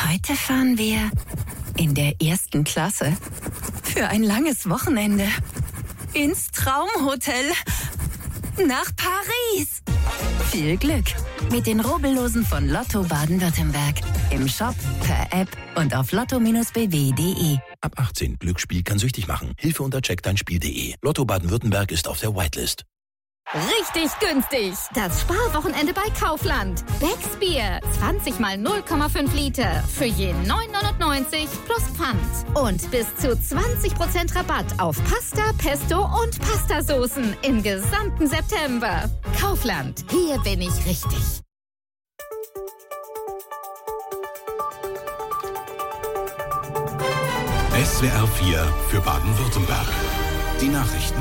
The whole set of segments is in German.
Heute fahren wir in der 1. Klasse für ein langes Wochenende ins Traumhotel nach Paris. Viel Glück mit den Rubbellosen von Lotto Baden-Württemberg. Im Shop, per App und auf lotto-bw.de. Ab 18. Glücksspiel kann süchtig machen. Hilfe unter checkdeinspiel.de. Lotto Baden-Württemberg ist auf der Whitelist. Richtig günstig. Das Sparwochenende bei Kaufland. Becks Bier. 20 mal 0,5 Liter. Für je 9,99 plus Pfand. Und bis zu 20% Rabatt auf Pasta, Pesto und Pastasoßen im gesamten September. Kaufland. Hier bin ich richtig. SWR 4 für Baden-Württemberg. Die Nachrichten.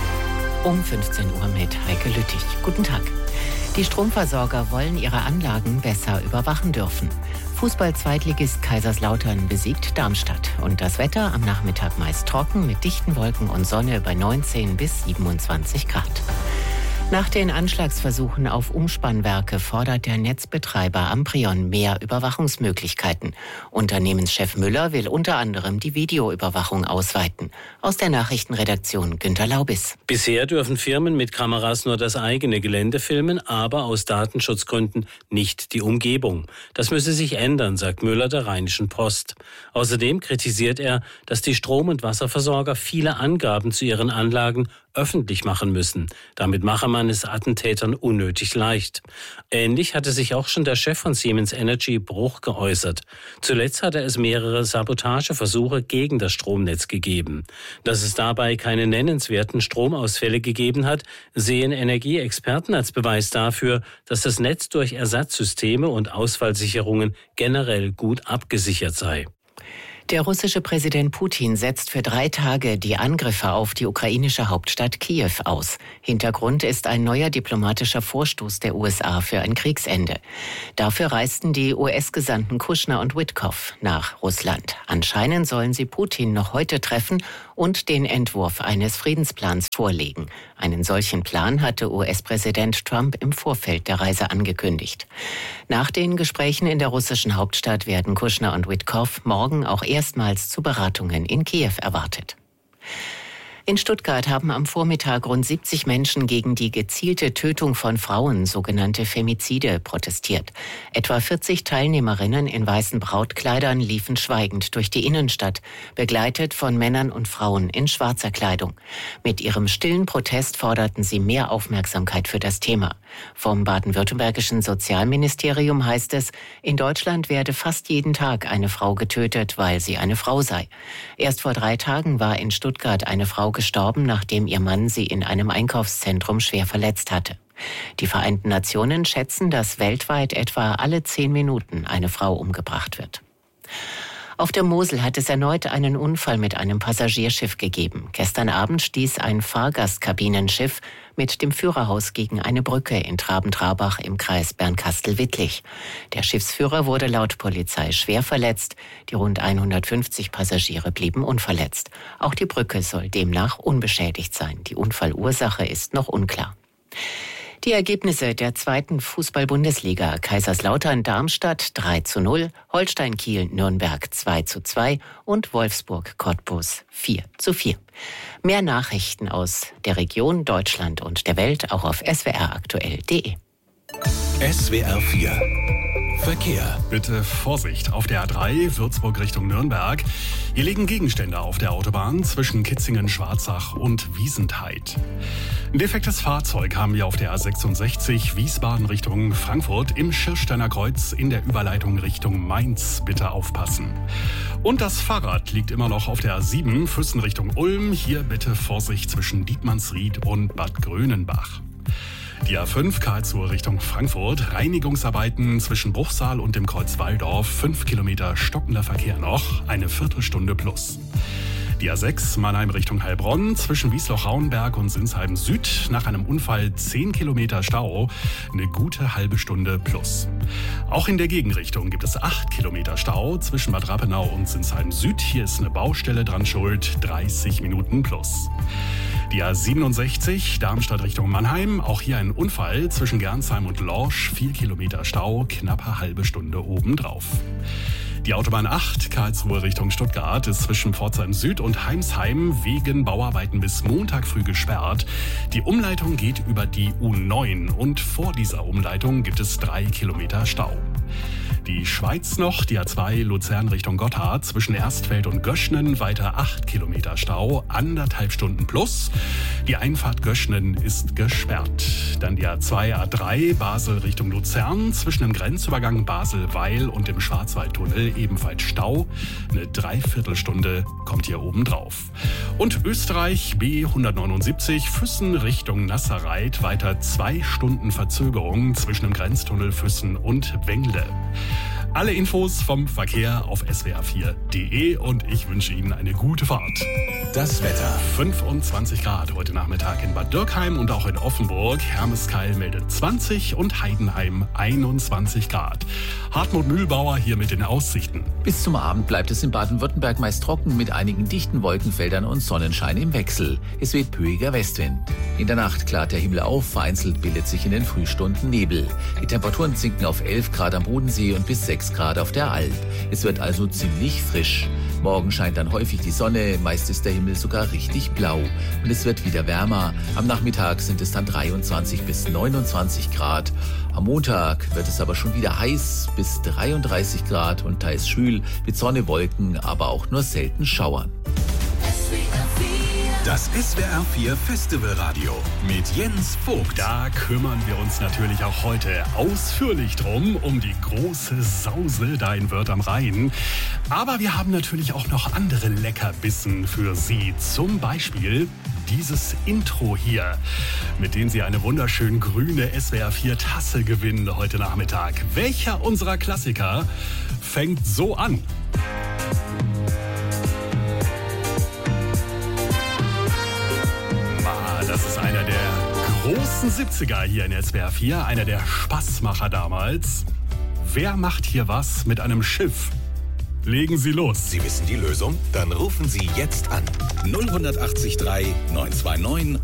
Um 15 Uhr mit Heike Lüttich. Guten Tag. Die Stromversorger wollen ihre Anlagen besser überwachen dürfen. Fußball-Zweitligist Kaiserslautern besiegt Darmstadt. Und das Wetter am Nachmittag meist trocken mit dichten Wolken und Sonne bei 19 bis 27 Grad. Nach den Anschlagsversuchen auf Umspannwerke fordert der Netzbetreiber Amprion mehr Überwachungsmöglichkeiten. Unternehmenschef Müller will unter anderem die Videoüberwachung ausweiten. Aus der Nachrichtenredaktion Günter Laubis. Bisher dürfen Firmen mit Kameras nur das eigene Gelände filmen, aber aus Datenschutzgründen nicht die Umgebung. Das müsse sich ändern, sagt Müller der Rheinischen Post. Außerdem kritisiert er, dass die Strom- und Wasserversorger viele Angaben zu ihren Anlagen öffentlich machen müssen. Damit mache man es Attentätern unnötig leicht. Ähnlich hatte sich auch schon der Chef von Siemens Energy, Bruch, geäußert. Zuletzt hatte es mehrere Sabotageversuche gegen das Stromnetz gegeben. Dass es dabei keine nennenswerten Stromausfälle gegeben hat, sehen Energieexperten als Beweis dafür, dass das Netz durch Ersatzsysteme und Ausfallsicherungen generell gut abgesichert sei. Der russische Präsident Putin setzt für 3 Tage die Angriffe auf die ukrainische Hauptstadt Kiew aus. Hintergrund ist ein neuer diplomatischer Vorstoß der USA für ein Kriegsende. Dafür reisten die US-Gesandten Kushner und Witkoff nach Russland. Anscheinend sollen sie Putin noch heute treffen und den Entwurf eines Friedensplans vorlegen. Einen solchen Plan hatte US-Präsident Trump im Vorfeld der Reise angekündigt. Nach den Gesprächen in der russischen Hauptstadt werden Kushner und Witkoff morgen auch erstmals zu Beratungen in Kiew erwartet. In Stuttgart haben am Vormittag rund 70 Menschen gegen die gezielte Tötung von Frauen, sogenannte Femizide, protestiert. Etwa 40 Teilnehmerinnen in weißen Brautkleidern liefen schweigend durch die Innenstadt, begleitet von Männern und Frauen in schwarzer Kleidung. Mit ihrem stillen Protest forderten sie mehr Aufmerksamkeit für das Thema. Vom baden-württembergischen Sozialministerium heißt es, in Deutschland werde fast jeden Tag eine Frau getötet, weil sie eine Frau sei. Erst vor 3 Tagen war in Stuttgart eine Frau gestorben, nachdem ihr Mann sie in einem Einkaufszentrum schwer verletzt hatte. Die Vereinten Nationen schätzen, dass weltweit etwa alle 10 Minuten eine Frau umgebracht wird. Auf der Mosel hat es erneut einen Unfall mit einem Passagierschiff gegeben. Gestern Abend stieß ein Fahrgastkabinenschiff mit dem Führerhaus gegen eine Brücke in Traben-Trarbach im Kreis Bernkastel-Wittlich. Der Schiffsführer wurde laut Polizei schwer verletzt. Die rund 150 Passagiere blieben unverletzt. Auch die Brücke soll demnach unbeschädigt sein. Die Unfallursache ist noch unklar. Die Ergebnisse der 2. Fußball-Bundesliga: Kaiserslautern-Darmstadt 3:0, Holstein-Kiel-Nürnberg 2:2 und Wolfsburg-Cottbus 4:4. Mehr Nachrichten aus der Region, Deutschland und der Welt auch auf swraktuell.de. SWR 4 Verkehr. Bitte Vorsicht auf der A3 Würzburg Richtung Nürnberg. Hier liegen Gegenstände auf der Autobahn zwischen Kitzingen, Schwarzach und Wiesentheid. Ein defektes Fahrzeug haben wir auf der A66 Wiesbaden Richtung Frankfurt im Schirsteiner Kreuz in der Überleitung Richtung Mainz. Bitte aufpassen. Und das Fahrrad liegt immer noch auf der A7 Füssen Richtung Ulm. Hier bitte Vorsicht zwischen Dietmannsried und Bad Grönenbach. Die A5 Karlsruhe Richtung Frankfurt, Reinigungsarbeiten zwischen Bruchsal und dem Kreuz Walldorf, 5 Kilometer stockender Verkehr noch, eine Viertelstunde plus. Die A6 Mannheim Richtung Heilbronn, zwischen Wiesloch-Rauenberg und Sinsheim Süd, nach einem Unfall 10 Kilometer Stau, eine gute halbe Stunde plus. Auch in der Gegenrichtung gibt es 8 Kilometer Stau zwischen Bad Rappenau und Sinsheim Süd. Hier ist eine Baustelle dran schuld, 30 Minuten plus. Die A67 Darmstadt Richtung Mannheim. Auch hier ein Unfall zwischen Gernsheim und Lorsch. 4 Kilometer Stau, knappe halbe Stunde obendrauf. Die Autobahn 8 Karlsruhe Richtung Stuttgart ist zwischen Pforzheim Süd und Heimsheim wegen Bauarbeiten bis Montag früh gesperrt. Die Umleitung geht über die U9 und vor dieser Umleitung gibt es 3 Kilometer Stau. Die Schweiz noch, die A2 Luzern Richtung Gotthard, zwischen Erstfeld und Göschnen weiter 8 Kilometer Stau, 1,5 Stunden plus. Die Einfahrt Göschnen ist gesperrt. Dann die A2 A3 Basel Richtung Luzern, zwischen dem Grenzübergang Basel-Weil und dem Schwarzwaldtunnel ebenfalls Stau. Eine Dreiviertelstunde kommt hier oben drauf. Und Österreich B179 Füssen Richtung Nasserreit, weiter 2 Stunden Verzögerung zwischen dem Grenztunnel Füssen und Wengle. Alle Infos vom Verkehr auf swr4.de und ich wünsche Ihnen eine gute Fahrt. Das Wetter. 25 Grad heute Nachmittag in Bad Dürkheim und auch in Offenburg. Hermeskeil meldet 20 und Heidenheim 21 Grad. Hartmut Mühlbauer hier mit den Aussichten. Bis zum Abend bleibt es in Baden-Württemberg meist trocken mit einigen dichten Wolkenfeldern und Sonnenschein im Wechsel. Es weht böiger Westwind. In der Nacht klart der Himmel auf, vereinzelt bildet sich in den Frühstunden Nebel. Die Temperaturen sinken auf 11 Grad am Bodensee und bis 6 Grad auf der Alp. Es wird also ziemlich frisch. Morgen scheint dann häufig die Sonne, meist ist der Himmel sogar richtig blau. Und es wird wieder wärmer. Am Nachmittag sind es dann 23 bis 29 Grad. Am Montag wird es aber schon wieder heiß, bis 33 Grad und teils schwül, mit Sonne, Wolken, aber auch nur selten Schauern. Das SWR4 Festivalradio mit Jens Vogt. Da kümmern wir uns natürlich auch heute ausführlich drum, um die große Sause da in Wörth am Rhein. Aber wir haben natürlich auch noch andere Leckerbissen für Sie. Zum Beispiel dieses Intro hier, mit dem Sie eine wunderschön grüne SWR4-Tasse gewinnen heute Nachmittag. Welcher unserer Klassiker fängt so an? Das ist einer der großen 70er hier in SWR4, einer der Spaßmacher damals. Wer macht hier was mit einem Schiff? Legen Sie los. Sie wissen die Lösung? Dann rufen Sie jetzt an. 0183 929